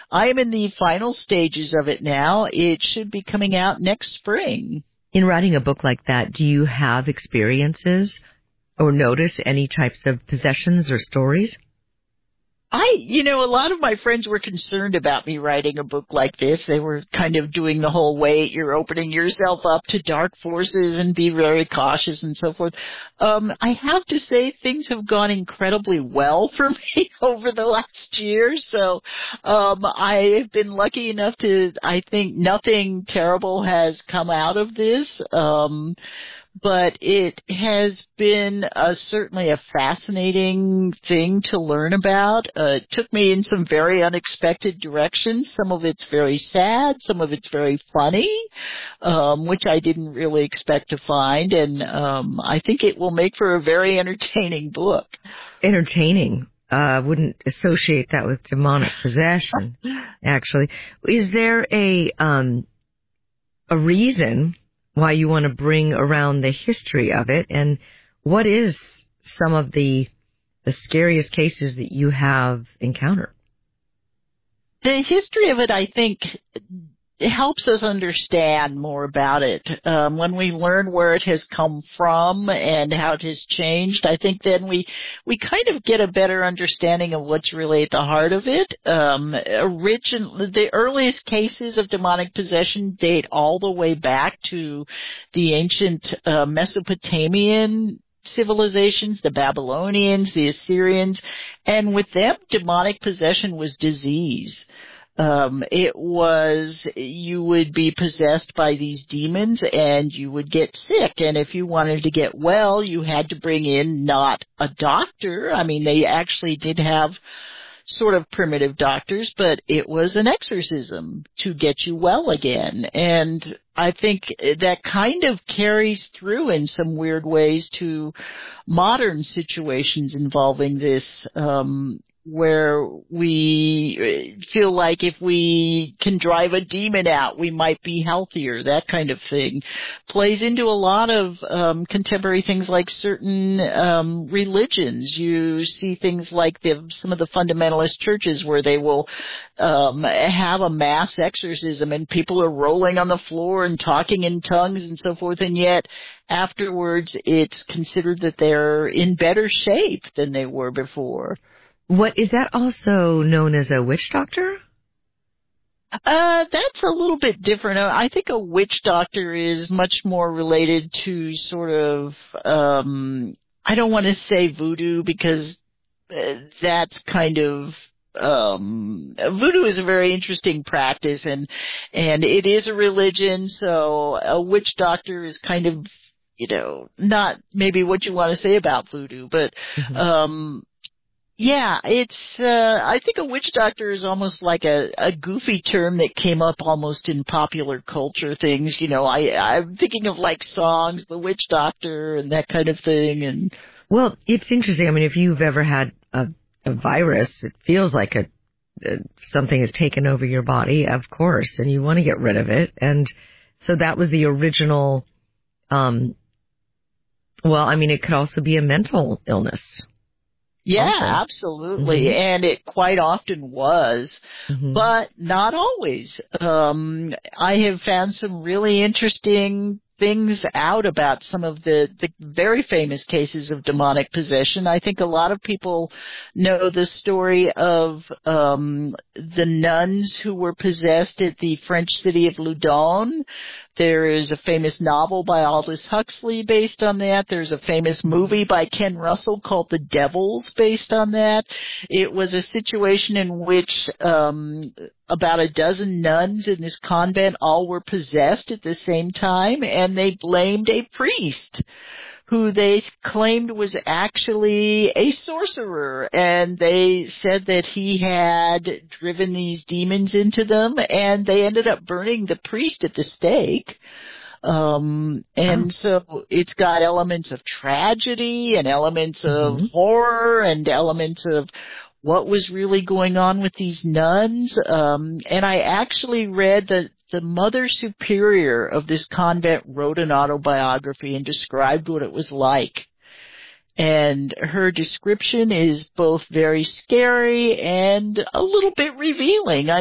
I am in the final stages of it now. It should be coming out next spring. In writing a book like that, do you have experiences or notice any types of possessions or stories? A lot of my friends were concerned about me writing a book like this. They were kind of doing the whole wait, you're opening yourself up to dark forces and be very cautious and so forth. I have to say things have gone incredibly well for me over the last year. So, I have been lucky enough I think nothing terrible has come out of this. But it has been certainly a fascinating thing to learn about. It took me in some very unexpected directions. Some of it's very sad, some of it's very funny, which I didn't really expect to find. And I think it will make for a very entertaining book. Entertaining. Wouldn't associate that with demonic possession, actually. Is there a reason why you want to bring around the history of it, and what is some of the scariest cases that you have encountered? The history of it, I think, helps us understand more about it. When we learn where it has come from and how it has changed, I think then we kind of get a better understanding of what's really at the heart of it. The earliest cases of demonic possession date all the way back to the ancient Mesopotamian civilizations, the Babylonians, the Assyrians, and with them, demonic possession was disease. You would be possessed by these demons and you would get sick. And if you wanted to get well, you had to bring in not a doctor. I mean, they actually did have sort of primitive doctors, but it was an exorcism to get you well again. And I think that kind of carries through in some weird ways to modern situations involving this, where we feel like if we can drive a demon out, we might be healthier. That kind of thing plays into a lot of contemporary things like certain religions. You see things like some of the fundamentalist churches where they will have a mass exorcism and people are rolling on the floor and talking in tongues and so forth, and yet afterwards it's considered that they're in better shape than they were before. What is that also known as a witch doctor? That's a little bit different. I think a witch doctor is much more related to sort of, I don't want to say voodoo because that's kind of, voodoo is a very interesting practice and it is a religion. So a witch doctor is kind of, not maybe what you want to say about voodoo, but, yeah, I think a witch doctor is almost like a goofy term that came up almost in popular culture things. I'm thinking of like songs, the witch doctor and that kind of thing. And well, it's interesting. I mean, if you've ever had a virus, it feels like something has taken over your body, of course, and you want to get rid of it. And so that was the original, well, I mean, it could also be a mental illness. Yeah, absolutely. And it quite often was, but not always. I have found some really interesting things out about some of the very famous cases of demonic possession. I think a lot of people know the story of the nuns who were possessed at the French city of Loudun. There is a famous novel by Aldous Huxley based on that. There's a famous movie by Ken Russell called The Devils based on that. It was a situation in which about a dozen nuns in this convent all were possessed at the same time, and they blamed a priest who they claimed was actually a sorcerer, and they said that he had driven these demons into them, and they ended up burning the priest at the stake. And so it's got elements of tragedy and elements of horror and elements of what was really going on with these nuns. And I actually read that the Mother Superior of this convent wrote an autobiography and described what it was like. And her description is both very scary and a little bit revealing.